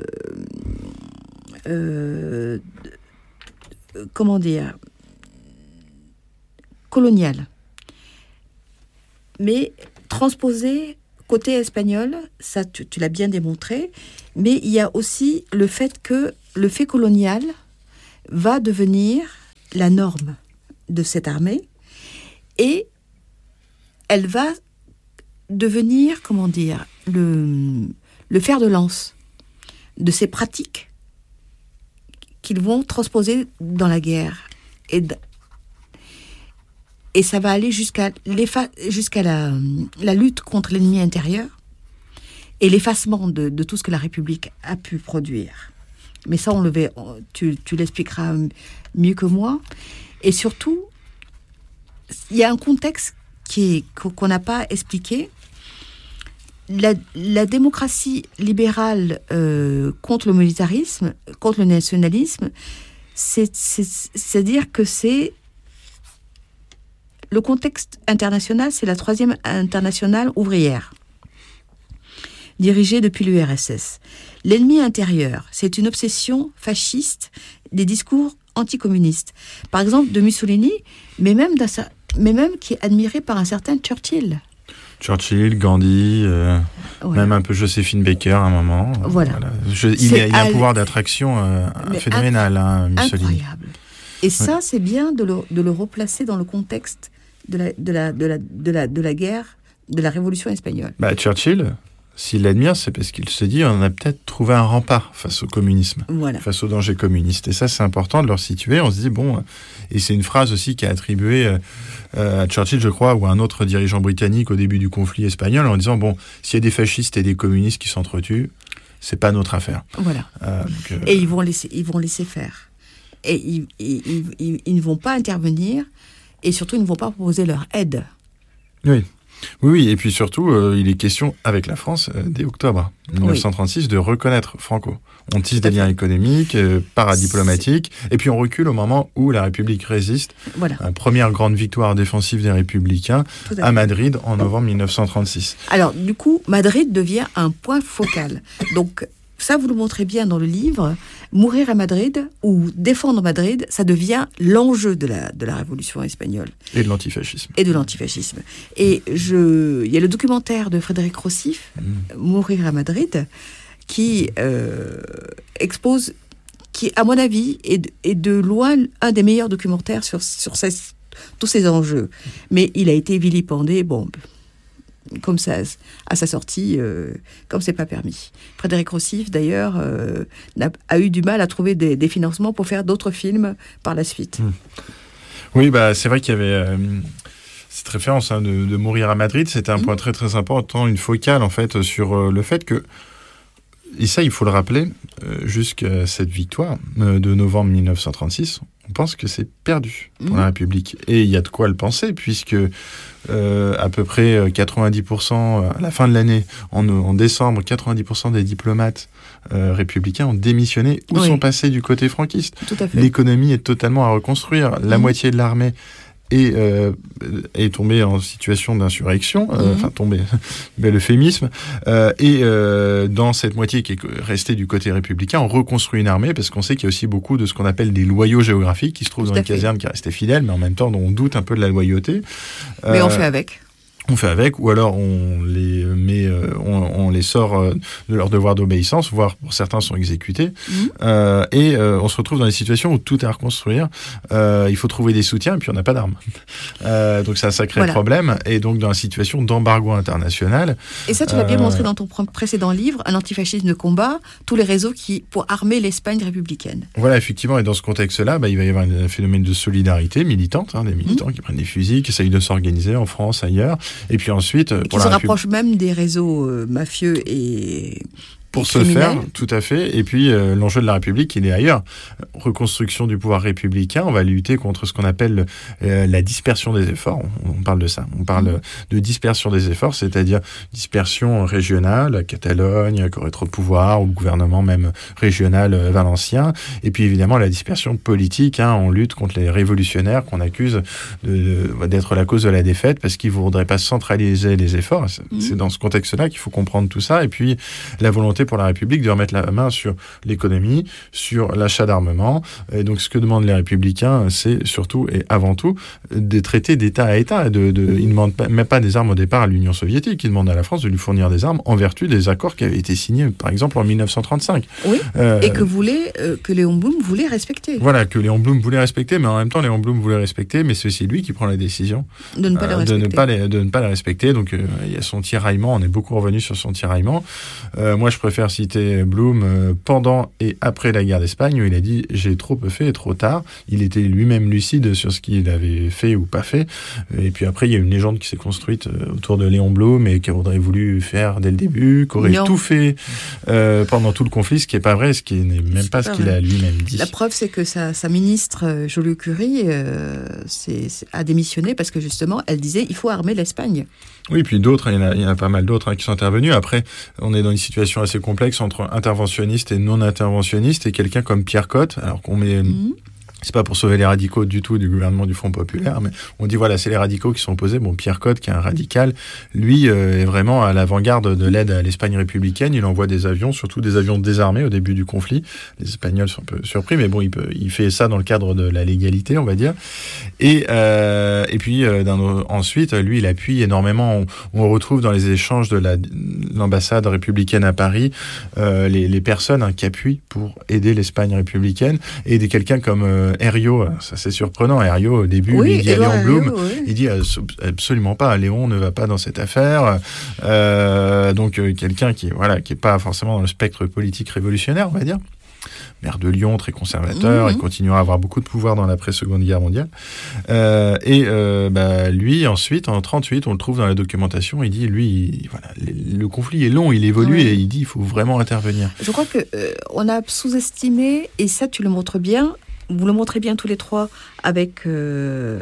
C: euh, comment dire coloniale, mais transposée côté espagnol, ça tu, tu l'as bien démontré, mais il y a aussi le fait que le fait colonial va devenir la norme de cette armée et elle va devenir, comment dire, le, le fer de lance de ces pratiques qu'ils vont transposer dans la guerre. Et, et ça va aller jusqu'à, jusqu'à la, la lutte contre l'ennemi intérieur et l'effacement de, de tout ce que la République a pu produire. Mais ça, on le verra, tu, tu l'expliqueras mieux que moi. Et surtout, il y a un contexte qui est, qu'on n'a pas expliqué. La, la démocratie libérale euh, contre le militarisme, contre le nationalisme, c'est, c'est, c'est-à-dire que c'est le contexte international, c'est la troisième internationale ouvrière, dirigée depuis l'U R S S. L'ennemi intérieur, c'est une obsession fasciste des discours anticommunistes. Par exemple, de Mussolini, mais même, mais même qui est admiré par un certain Churchill.
B: Churchill, Gandhi, euh, ouais. même un peu Joséphine Baker à un moment.
C: Voilà.
B: voilà. Je, il, y a, il y a un pouvoir d'attraction euh, phénoménal, hein, Mussolini.
C: Incroyable. Et ça, ouais. c'est bien de le, de le replacer dans le contexte de la, de la, de la, de la, de la guerre, de la Révolution espagnole.
B: Bah, Churchill, s'il l'admire, c'est parce qu'il se dit on a peut-être trouvé un rempart face au communisme,
C: voilà.
B: face au danger communiste. Et ça, c'est important de le situer. On se dit, bon, et c'est une phrase aussi qui est attribuée euh, à Churchill, je crois, ou à un autre dirigeant britannique au début du conflit espagnol, en disant, bon, s'il y a des fascistes et des communistes qui s'entretuent, c'est pas notre affaire.
C: Voilà. Euh, donc, euh... Et ils vont laisser, ils vont laisser faire. Et ils, ils, ils, ils, ils ne vont pas intervenir, et surtout, ils ne vont pas proposer leur aide.
B: Oui. Oui, oui, et puis surtout, euh, il est question, avec la France, euh, dès octobre dix-neuf cent trente-six, oui. de reconnaître Franco. On tisse des liens économiques, euh, paradiplomatiques, C'est... et puis on recule au moment où la République résiste.
C: Voilà.
B: Euh, première grande victoire défensive des Républicains à, à Madrid en novembre dix-neuf cent trente-six.
C: Alors, du coup, Madrid devient un point focal. Donc, ça, vous le montrez bien dans le livre, mourir à Madrid ou défendre Madrid, ça devient l'enjeu de la, de la révolution espagnole.
B: Et de l'antifascisme.
C: Et de l'antifascisme. Et je, il y a le documentaire de Frédéric Rossif, mmh. Mourir à Madrid, qui euh, expose, qui, à mon avis, est de, est de loin un des meilleurs documentaires sur, sur ces, tous ces enjeux. Mais il a été vilipendé, bon... comme ça, à sa sortie, euh, comme c'est pas permis. Frédéric Rossif, d'ailleurs, euh, a, a eu du mal à trouver des, des financements pour faire d'autres films par la suite.
B: Mmh. Oui, bah, c'est vrai qu'il y avait euh, cette référence hein, de, de mourir à Madrid. C'était un mmh. point très très important, une focale en fait sur euh, le fait que, et ça il faut le rappeler, euh, jusqu'à cette victoire euh, de novembre mille neuf cent trente-six, on pense que c'est perdu pour mmh. la République. Et il y a de quoi le penser, puisque euh, à peu près quatre-vingt-dix pour cent à la fin de l'année, en, en décembre, quatre-vingt-dix pour cent des diplomates euh, républicains ont démissionné ou oui. sont passés du côté franquiste.
C: Tout à fait.
B: L'économie est totalement à reconstruire. La mmh. moitié de l'armée est, euh, est tombée en situation d'insurrection, euh, mmh. enfin tombée, bel euphémisme, euh, et euh, dans cette moitié qui est restée du côté républicain, on reconstruit une armée, parce qu'on sait qu'il y a aussi beaucoup de ce qu'on appelle des loyaux géographiques qui se trouvent Tout dans les casernes, qui restent fidèles, mais en même temps dont on doute un peu de la loyauté.
C: Mais euh, on fait avec.
B: On fait avec, ou alors on les met, euh, on, on les sort euh, de leur devoir d'obéissance, voire pour certains sont exécutés, mmh. euh, et euh, on se retrouve dans des situations où tout est à reconstruire. Euh, il faut trouver des soutiens, et puis on n'a pas d'armes. Euh, donc c'est un sacré voilà. problème, et donc dans une situation d'embargo international.
C: Et ça, tu l'as bien euh... montré dans ton précédent livre, Un antifascisme de combat, tous les réseaux qui pour armer l'Espagne républicaine.
B: Voilà, effectivement, et dans ce contexte-là, bah, il va y avoir un phénomène de solidarité militante, hein, des militants mmh. qui prennent des fusils, qui essayent de s'organiser en France, ailleurs. Et puis ensuite...
C: Et qui se rapprochent même des réseaux euh, mafieux et...
B: Pour se faire, tout à fait. Et puis, euh, l'enjeu de la République, il est ailleurs. Reconstruction du pouvoir républicain, on va lutter contre ce qu'on appelle euh, la dispersion des efforts. On, on parle de ça. On parle mmh. de dispersion des efforts, c'est-à-dire dispersion régionale, la Catalogne, qui aurait trop de pouvoir, ou le gouvernement même régional euh, valencien. Et puis, évidemment, la dispersion politique. Hein, on lutte contre les révolutionnaires qu'on accuse de, de, d'être la cause de la défaite parce qu'ils ne voudraient pas centraliser les efforts. C'est, mmh. c'est dans ce contexte-là qu'il faut comprendre tout ça. Et puis, la volonté pour la République de remettre la main sur l'économie, sur l'achat d'armement. Et donc, ce que demandent les Républicains, c'est surtout et avant tout des traités d'État à État. De, de, ils ne demandent pas, même pas des armes au départ à l'Union soviétique. Ils demandent à la France de lui fournir des armes en vertu des accords qui avaient été signés, par exemple, en mille neuf cent trente-cinq.
C: Oui, euh, et que, voulait, euh, que Léon Blum voulait respecter.
B: Voilà, que Léon Blum voulait respecter, mais en même temps, Léon Blum voulait respecter, mais c'est aussi lui qui prend la décision
C: de ne pas, euh,
B: de ne pas, les, de ne pas les respecter. Donc, euh, il y a son tiraillement. On est beaucoup revenu sur son tiraillement. Euh, moi, je préfère citer Blum euh, pendant et après la guerre d'Espagne, où il a dit « j'ai trop peu fait et trop tard ». Il était lui-même lucide sur ce qu'il avait fait ou pas fait. Et puis après, il y a une légende qui s'est construite euh, autour de Léon Blum et qu'il aurait voulu faire dès le début, qu'aurait non. tout fait euh, pendant tout le conflit, ce qui n'est pas vrai, ce qui n'est même c'est pas, pas ce qu'il a lui-même dit.
C: La preuve, c'est que sa, sa ministre, Joliot-Curie, euh, c'est, c'est, a démissionné parce que justement, elle disait « il faut armer l'Espagne ».
B: Oui, puis d'autres, il y en a, il y en a pas mal d'autres hein, qui sont intervenus. Après, on est dans une situation assez complexe entre interventionniste et non-interventionniste, et quelqu'un comme Pierre Cotte, alors qu'on met... Mmh. C'est pas pour sauver les radicaux du tout du gouvernement du Front Populaire, mais on dit voilà, c'est les radicaux qui sont opposés. Bon, Pierre Cotte, qui est un radical, lui euh, est vraiment à l'avant-garde de l'aide à l'Espagne républicaine. Il envoie des avions, surtout des avions désarmés au début du conflit. Les Espagnols sont un peu surpris, mais bon, il, peut, il fait ça dans le cadre de la légalité, on va dire. Et, euh, et puis euh, d'un, ensuite, lui, il appuie énormément. On, on retrouve dans les échanges de la, l'ambassade républicaine à Paris euh, les, les personnes hein, qui appuient pour aider l'Espagne républicaine, et des quelqu'un comme euh, Herriot, ça c'est surprenant. Herriot, au début, oui, il dit à Léon Blum, oui. il dit absolument pas, Léon ne va pas dans cette affaire. Euh, donc euh, quelqu'un qui, voilà, qui est pas forcément dans le spectre politique révolutionnaire, on va dire. Maire de Lyon, très conservateur, mmh. il continuera à avoir beaucoup de pouvoir dans l'après-seconde guerre mondiale. Euh, et euh, bah, lui, ensuite, en trente-huit, on le trouve dans la documentation, il dit, lui, il, voilà, le, le conflit est long, il évolue, oui. et il dit, il faut vraiment intervenir.
C: Je crois qu'on euh, a sous-estimé, et ça tu le montres bien, vous le montrez bien tous les trois avec euh,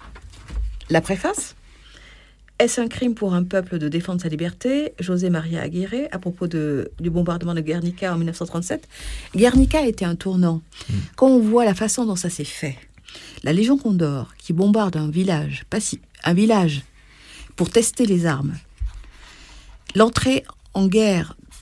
C: la préface. Est-ce un crime pour un peuple de défendre sa liberté ? José María Aguirre, à propos de, du bombardement de Guernica en dix-neuf cent trente-sept. Guernica a été un tournant. Mmh. Quand on voit la façon dont ça s'est fait, la Légion Condor qui bombarde un village, passi- un village pour tester les armes, l'entrée en guerre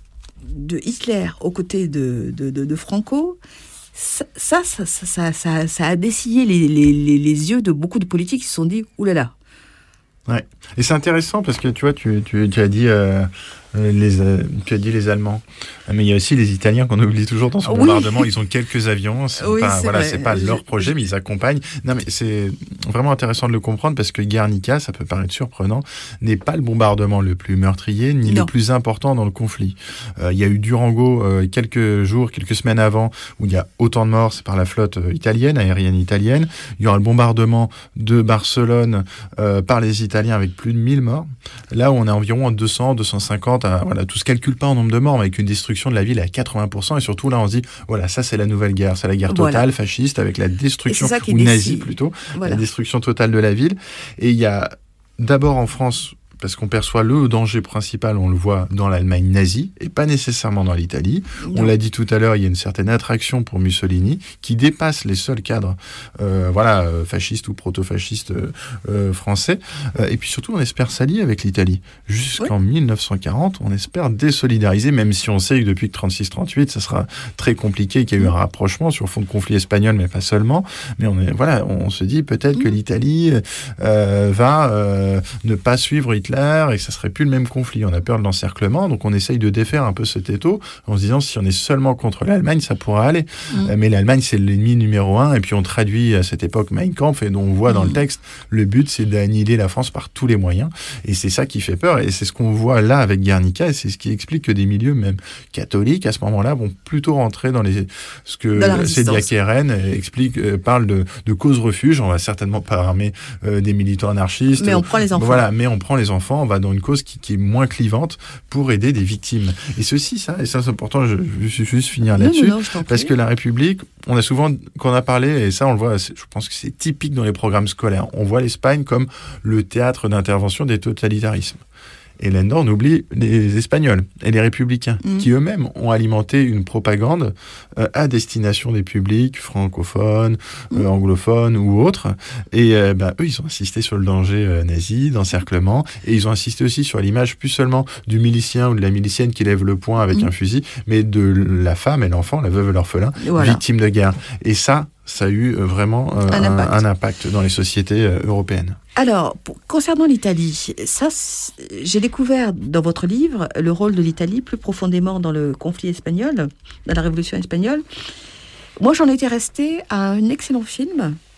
C: de Hitler aux côtés de, de, de, de Franco, ça, ça, ça, ça, ça, ça a dessillé les, les, les, les yeux de beaucoup de politiques qui se sont dit « oulala ».
B: Ouais. Et c'est intéressant parce que tu vois, tu, tu, tu as dit euh, les, euh, tu as dit les Allemands, mais il y a aussi les Italiens qu'on oublie toujours dans ce bombardement. Oui. Ils ont quelques avions, c'est
C: oui,
B: pas,
C: c'est
B: voilà,
C: vrai.
B: c'est pas leur projet, mais ils accompagnent. Non, mais c'est vraiment intéressant de le comprendre parce que Guernica, ça peut paraître surprenant, n'est pas le bombardement le plus meurtrier ni non. le plus important dans le conflit. Euh, il y a eu Durango euh, quelques jours, quelques semaines avant, où il y a autant de morts, c'est par la flotte italienne, aérienne italienne. Il y aura le bombardement de Barcelone euh, par les Italiens avec plus de mille morts. Là où on est environ deux cents, deux cent cinquante, à, voilà, tout se calcule pas en nombre de morts, mais avec une destruction de la ville à quatre-vingts pour cent. Et surtout, là, on se dit, voilà, ça, c'est la nouvelle guerre. C'est la guerre totale, voilà. fasciste, avec la destruction, ou nazie plutôt, voilà. la destruction totale de la ville. Et il y a d'abord en France, parce qu'on perçoit le danger principal, on le voit dans l'Allemagne nazie, et pas nécessairement dans l'Italie. Non. On l'a dit tout à l'heure, il y a une certaine attraction pour Mussolini, qui dépasse les seuls cadres euh, voilà, euh, fascistes ou proto-fascistes euh, euh, français. Euh, et puis surtout, on espère s'allier avec l'Italie. Jusqu'en oui. mille neuf cent quarante, on espère désolidariser, même si on sait que depuis que trente-six trente-huit, ça sera très compliqué, qu'il y a eu un rapprochement sur fond de conflit espagnol, mais pas seulement. Mais on, est, voilà, on se dit peut-être mmh. que l'Italie euh, va euh, ne pas suivre Hitler, et que ça serait plus le même conflit. On a peur de l'encerclement, donc on essaye de défaire un peu cet étau en se disant si on est seulement contre l'Allemagne, ça pourra aller. Mmh. Mais l'Allemagne, c'est l'ennemi numéro un, et puis on traduit à cette époque Mein Kampf, et dont on voit mmh. dans le texte, le but, c'est d'annihiler la France par tous les moyens, et c'est ça qui fait peur, et c'est ce qu'on voit là avec Guernica, et c'est ce qui explique que des milieux, même catholiques, à ce moment-là, vont plutôt rentrer dans les ce que Cédia Keren explique, euh, parle de, de cause refuge. On va certainement pas armer euh, des militants anarchistes.
C: Mais on prend les enfants.
B: Voilà, mais on prend les enfants. On va dans une cause qui, qui est moins clivante pour aider des victimes. Et ceci, ça, et ça c'est important, je, je vais juste finir là-dessus, non, non, non, parce que la République, on a souvent, quand on a parlé, et ça on le voit, je pense que c'est typique dans les programmes scolaires, on voit l'Espagne comme le théâtre d'intervention des totalitarismes. Et là-dedans, on oublie les Espagnols et les Républicains, mmh. qui eux-mêmes ont alimenté une propagande euh, à destination des publics francophones, mmh. euh, anglophones ou autres. Et euh, ben, eux, ils ont insisté sur le danger euh, nazi, d'encerclement, et ils ont insisté aussi sur l'image plus seulement du milicien ou de la milicienne qui lève le poing avec mmh. un fusil, mais de la femme et l'enfant, la veuve et l'orphelin, voilà. victimes de guerre. Et ça, ça a eu euh, vraiment euh, un, impact. Un, un impact dans les sociétés euh, européennes.
C: Alors, pour, concernant l'Italie, ça, j'ai découvert dans votre livre le rôle de l'Italie plus profondément dans le conflit espagnol, dans la Révolution espagnole. Moi, j'en étais restée à un excellent film